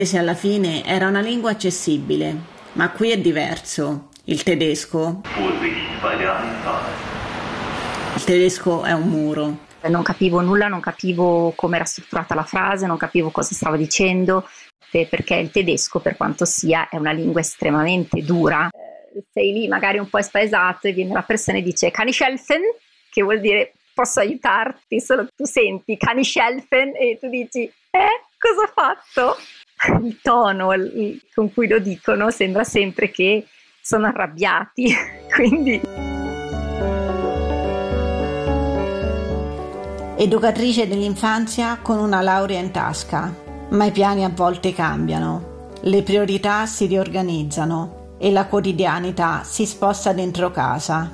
Se alla fine era una lingua accessibile, ma qui è diverso. Il tedesco è un muro. Non capivo nulla, non capivo come era strutturata la frase, non capivo cosa stava dicendo, perché il tedesco, per quanto sia, è una lingua estremamente dura. Sei lì magari un po' spaesato e viene la persona e dice "Kann ich helfen?", che vuol dire "posso aiutarti?", solo tu senti "Kann ich helfen?" e tu dici cosa ho fatto? Il tono con cui lo dicono sembra sempre che sono arrabbiati, quindi... Educatrice dell'infanzia con una laurea in tasca, ma i piani a volte cambiano, le priorità si riorganizzano e la quotidianità si sposta dentro casa.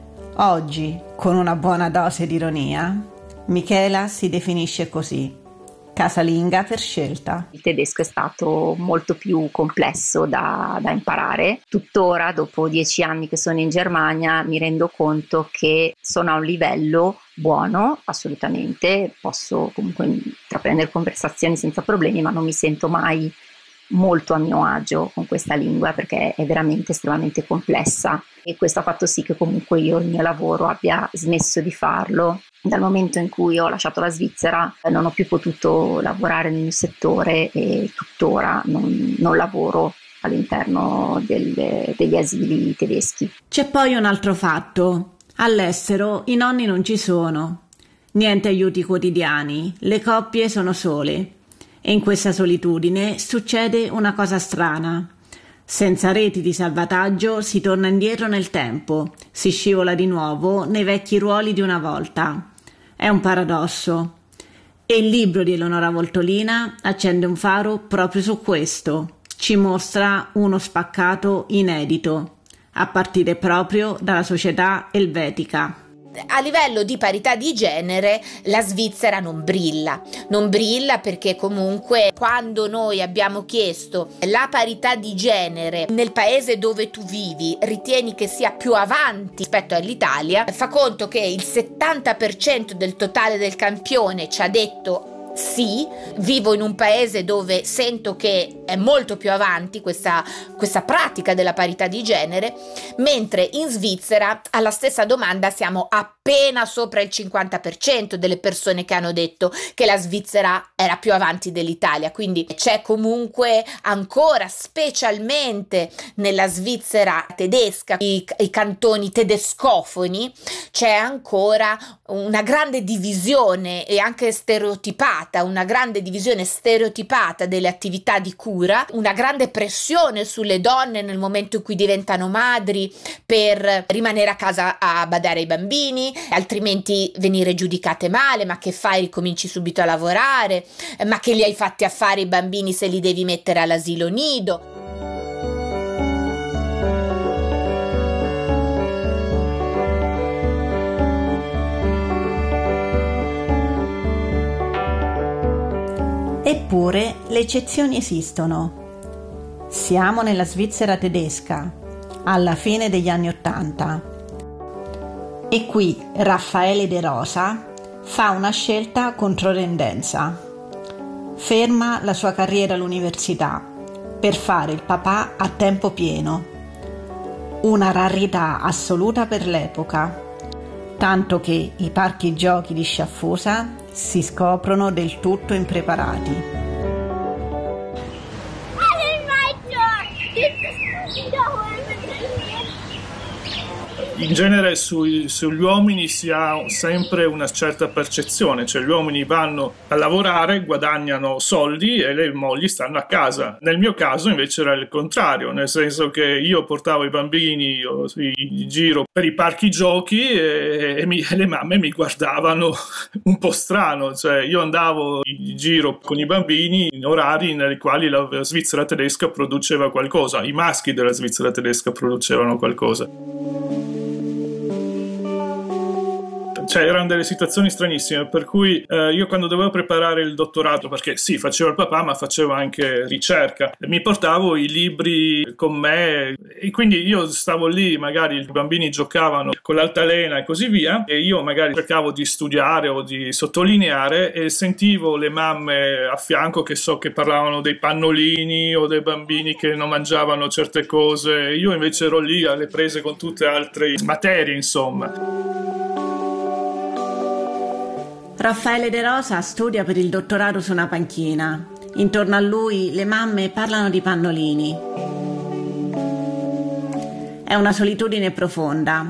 Oggi, con una buona dose di ironia, Michela si definisce così: casalinga per scelta. Il tedesco è stato molto più complesso da imparare. Tuttora, dopo 10 anni che sono in Germania, mi rendo conto che sono a un livello buono, assolutamente. Posso comunque intraprendere conversazioni senza problemi, ma non mi sento mai molto a mio agio con questa lingua perché è veramente estremamente complessa, e questo ha fatto sì che comunque io il mio lavoro abbia smesso di farlo. Dal momento in cui ho lasciato la Svizzera non ho più potuto lavorare nel mio settore e tuttora non lavoro all'interno degli asili tedeschi. C'è poi un altro fatto: all'estero i nonni non ci sono, niente aiuti quotidiani, le coppie sono sole. E in questa solitudine succede una cosa strana. Senza reti di salvataggio si torna indietro nel tempo, si scivola di nuovo nei vecchi ruoli di una volta. È un paradosso. E il libro di Eleonora Voltolina accende un faro proprio su questo. Ci mostra uno spaccato inedito, a partire proprio dalla società elvetica. A livello di parità di genere la Svizzera non brilla perché comunque quando noi abbiamo chiesto la parità di genere nel paese dove tu vivi ritieni che sia più avanti rispetto all'Italia, fa conto che il 70% del totale del campione ci ha detto sì, vivo in un paese dove sento che è molto più avanti questa pratica della parità di genere, mentre in Svizzera alla stessa domanda siamo appena sopra il 50% delle persone che hanno detto che la Svizzera era più avanti dell'Italia. Quindi c'è comunque ancora, specialmente nella Svizzera tedesca, i cantoni tedescofoni, c'è ancora una grande divisione e anche una grande divisione stereotipata delle attività di cura, una grande pressione sulle donne nel momento in cui diventano madri per rimanere a casa a badare ai bambini, altrimenti venire giudicate male. Ma che fai, ricominci subito a lavorare? Ma che li hai fatti a fare i bambini se li devi mettere all'asilo nido? Eppure le eccezioni esistono. Siamo nella Svizzera tedesca, alla fine degli anni '80. E qui Raffaele De Rosa fa una scelta controtendenza. Ferma la sua carriera all'università per fare il papà a tempo pieno. Una rarità assoluta per l'epoca, tanto che i parchi giochi di Sciaffusa si scoprono del tutto impreparati. In genere sugli uomini si ha sempre una certa percezione, cioè gli uomini vanno a lavorare, guadagnano soldi e le mogli stanno a casa. Nel mio caso invece era il contrario, nel senso che io portavo i bambini in giro per i parchi giochi e le mamme mi guardavano un po' strano, cioè io andavo in giro con i bambini in orari nei quali la Svizzera tedesca produceva qualcosa, i maschi della Svizzera tedesca producevano qualcosa. Cioè erano delle situazioni stranissime, per cui io quando dovevo preparare il dottorato, perché sì, facevo il papà ma facevo anche ricerca, mi portavo i libri con me e quindi io stavo lì, magari i bambini giocavano con l'altalena e così via, e io magari cercavo di studiare o di sottolineare e sentivo le mamme a fianco che parlavano dei pannolini o dei bambini che non mangiavano certe cose. Io invece ero lì alle prese con tutte altre materie, insomma. Raffaele De Rosa studia per il dottorato su una panchina. Intorno a lui le mamme parlano di pannolini. È una solitudine profonda.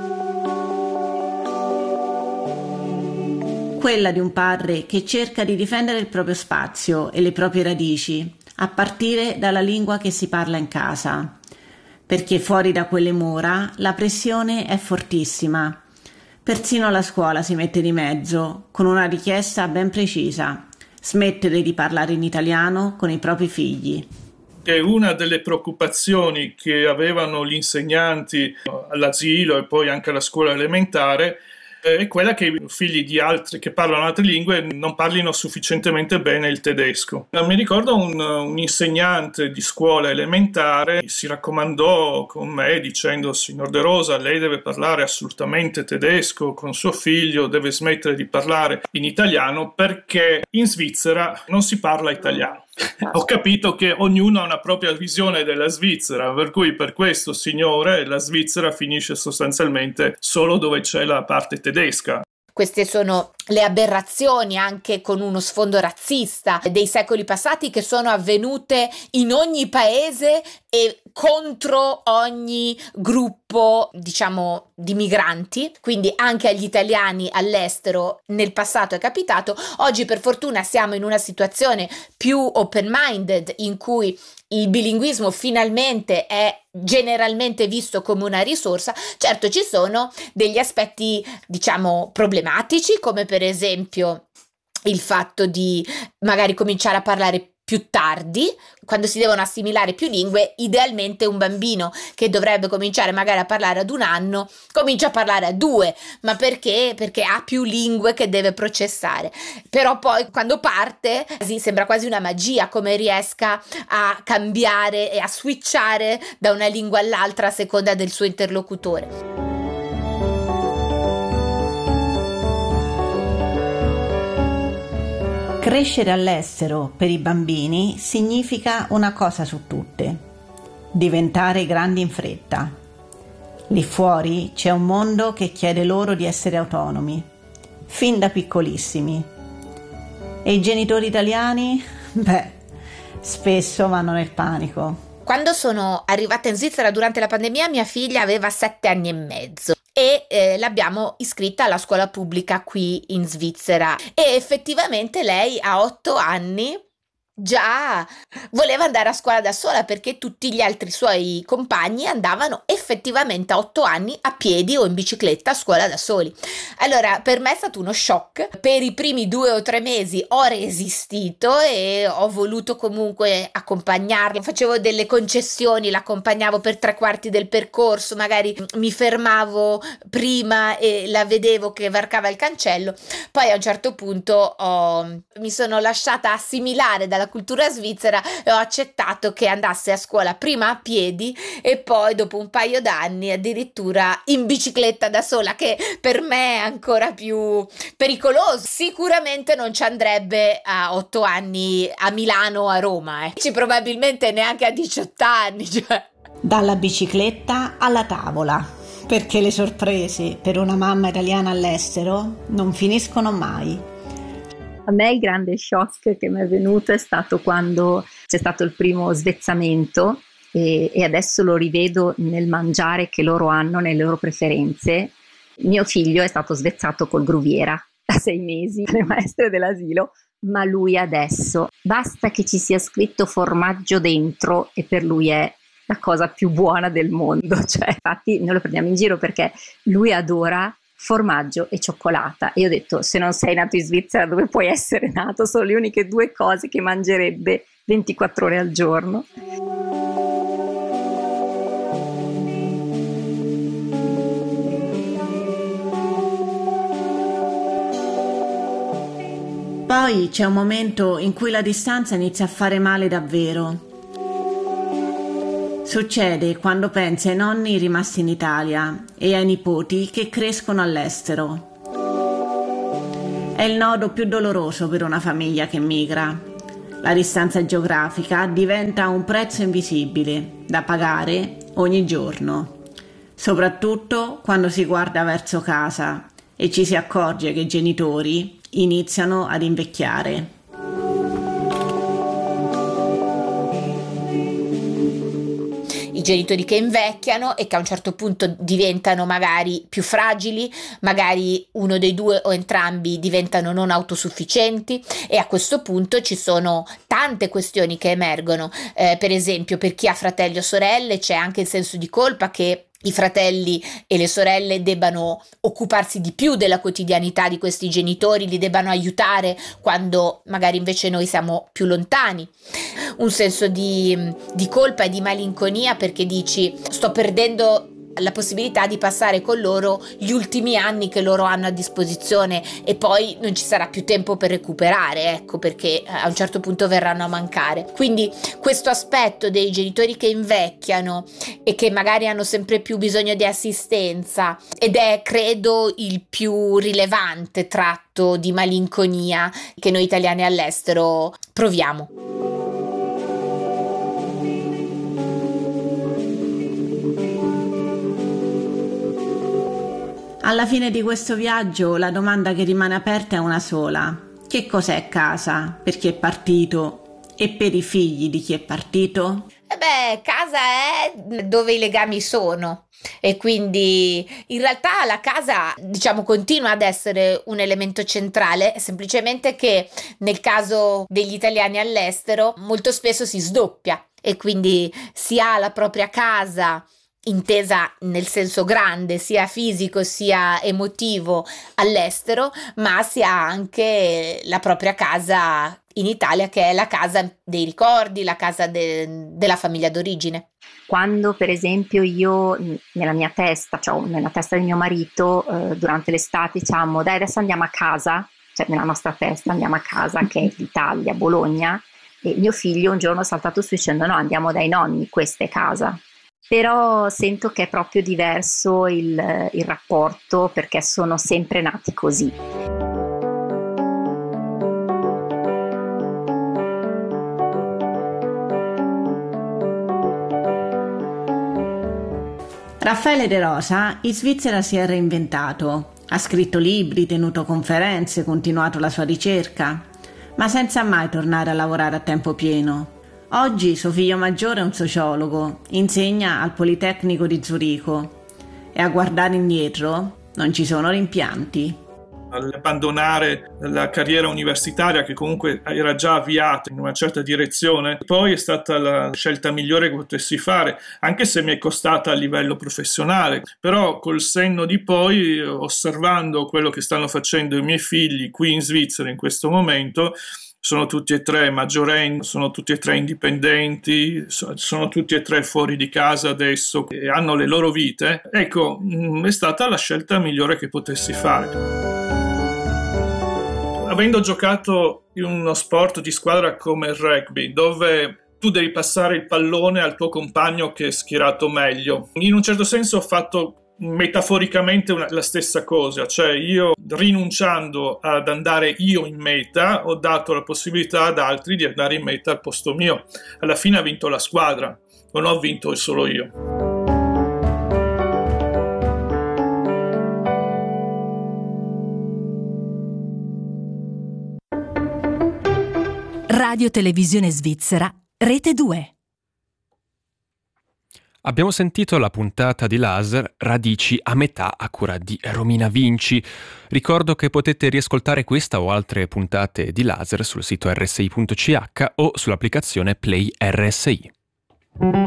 Quella di un padre che cerca di difendere il proprio spazio e le proprie radici, a partire dalla lingua che si parla in casa. Perché fuori da quelle mura la pressione è fortissima. Persino la scuola si mette di mezzo, con una richiesta ben precisa: smettere di parlare in italiano con i propri figli. E una delle preoccupazioni che avevano gli insegnanti all'asilo e poi anche alla scuola elementare è quella che i figli di altri che parlano altre lingue non parlino sufficientemente bene il tedesco. Mi ricordo un insegnante di scuola elementare si raccomandò con me dicendo: signor De Rosa, lei deve parlare assolutamente tedesco con suo figlio, deve smettere di parlare in italiano perché in Svizzera non si parla italiano. Ho capito che ognuno ha una propria visione della Svizzera, per cui per questo signore la Svizzera finisce sostanzialmente solo dove c'è la parte tedesca. Queste sono le aberrazioni, anche con uno sfondo razzista, dei secoli passati, che sono avvenute in ogni paese e contro ogni gruppo, diciamo, di migranti, quindi anche agli italiani all'estero nel passato è capitato. Oggi per fortuna siamo in una situazione più open-minded, in cui il bilinguismo finalmente è generalmente visto come una risorsa. Certo, ci sono degli aspetti, diciamo, problematici, come per esempio il fatto di magari cominciare a parlare più tardi, quando si devono assimilare più lingue. Idealmente un bambino che dovrebbe cominciare magari a parlare ad 1 anno comincia a parlare a 2, ma perché? Perché ha più lingue che deve processare. Però poi quando parte sembra quasi una magia come riesca a cambiare e a switchare da una lingua all'altra a seconda del suo interlocutore. Crescere all'estero per i bambini significa una cosa su tutte: diventare grandi in fretta. Lì fuori c'è un mondo che chiede loro di essere autonomi, fin da piccolissimi. E i genitori italiani? Spesso vanno nel panico. Quando sono arrivata in Svizzera durante la pandemia, mia figlia aveva 7 anni e mezzo. E l'abbiamo iscritta alla scuola pubblica qui in Svizzera, e effettivamente lei a 8 anni già voleva andare a scuola da sola, perché tutti gli altri suoi compagni andavano effettivamente a 8 anni a piedi o in bicicletta a scuola da soli. Allora per me è stato uno shock. Per i primi 2 o 3 mesi ho resistito e ho voluto comunque accompagnarla, facevo delle concessioni, l'accompagnavo per 3/4 del percorso, magari mi fermavo prima e la vedevo che varcava il cancello. Poi a un certo punto mi sono lasciata assimilare dalla cultura svizzera e ho accettato che andasse a scuola prima a piedi e poi dopo un paio d'anni addirittura in bicicletta da sola, che per me è ancora più pericoloso. Sicuramente non ci andrebbe a 8 anni a Milano o a Roma, probabilmente neanche a 18 anni. Dalla bicicletta alla tavola, perché le sorprese per una mamma italiana all'estero non finiscono mai. A me il grande shock che mi è venuto è stato quando c'è stato il primo svezzamento e adesso lo rivedo nel mangiare che loro hanno, nelle loro preferenze. Mio figlio è stato svezzato col gruviera a 6 mesi, le maestre dell'asilo, ma lui adesso basta che ci sia scritto formaggio dentro e per lui è la cosa più buona del mondo. Cioè, infatti noi lo prendiamo in giro perché lui adora formaggio e cioccolata, e io ho detto: se non sei nato in Svizzera, dove puoi essere nato? Sono le uniche 2 cose che mangerebbe 24 ore al giorno. Poi c'è un momento in cui la distanza inizia a fare male davvero. Succede quando pensi ai nonni rimasti in Italia e ai nipoti che crescono all'estero. È il nodo più doloroso per una famiglia che migra. La distanza geografica diventa un prezzo invisibile da pagare ogni giorno, soprattutto quando si guarda verso casa e ci si accorge che i genitori iniziano ad invecchiare. I genitori che invecchiano e che a un certo punto diventano magari più fragili, magari uno dei due o entrambi diventano non autosufficienti, e a questo punto ci sono tante questioni che emergono. Per esempio, per chi ha fratelli o sorelle c'è anche il senso di colpa che i fratelli e le sorelle debbano occuparsi di più della quotidianità di questi genitori, li debbano aiutare quando magari invece noi siamo più lontani. Un senso di colpa e di malinconia perché dici: sto perdendo la possibilità di passare con loro gli ultimi anni che loro hanno a disposizione e poi non ci sarà più tempo per recuperare, ecco, perché a un certo punto verranno a mancare. Quindi questo aspetto dei genitori che invecchiano e che magari hanno sempre più bisogno di assistenza, ed è credo il più rilevante tratto di malinconia che noi italiani all'estero proviamo. Alla fine di questo viaggio la domanda che rimane aperta è una sola: che cos'è casa per chi è partito e per i figli di chi è partito? Casa è dove i legami sono, e quindi in realtà la casa, diciamo, continua ad essere un elemento centrale, semplicemente che nel caso degli italiani all'estero molto spesso si sdoppia e quindi si ha la propria casa intesa nel senso grande, sia fisico sia emotivo, all'estero, ma si ha anche la propria casa in Italia, che è la casa dei ricordi, la casa della famiglia d'origine. Quando per esempio io nella mia testa, cioè nella testa di mio marito, durante l'estate diciamo: dai, adesso andiamo a casa, cioè nella nostra testa andiamo a casa, che è l'Italia, Bologna, e mio figlio un giorno è saltato su dicendo: no, andiamo dai nonni, questa è casa. Però sento che è proprio diverso il rapporto, perché sono sempre nati così. Raffaele De Rosa in Svizzera si è reinventato, ha scritto libri, tenuto conferenze, continuato la sua ricerca, ma senza mai tornare a lavorare a tempo pieno. Oggi suo figlio maggiore è un sociologo, insegna al Politecnico di Zurigo e a guardare indietro non ci sono rimpianti. All'abbandonare la carriera universitaria, che comunque era già avviata in una certa direzione, poi è stata la scelta migliore che potessi fare, anche se mi è costata a livello professionale. Però col senno di poi, osservando quello che stanno facendo i miei figli qui in Svizzera in questo momento, sono tutti e tre maggiorenni, sono tutti e tre indipendenti, sono tutti e tre fuori di casa adesso e hanno le loro vite. Ecco, è stata la scelta migliore che potessi fare. Avendo giocato in uno sport di squadra come il rugby, dove tu devi passare il pallone al tuo compagno che è schierato meglio, in un certo senso ho fatto metaforicamente la stessa cosa, cioè io, rinunciando ad andare io in meta, ho dato la possibilità ad altri di andare in meta al posto mio. Alla fine ha vinto la squadra, non ho vinto solo io. Radio Televisione Svizzera, Rete 2. Abbiamo sentito la puntata di Laser Radici a metà a cura di Romina Vinci. Ricordo che potete riascoltare questa o altre puntate di Laser sul sito rsi.ch o sull'applicazione Play RSI.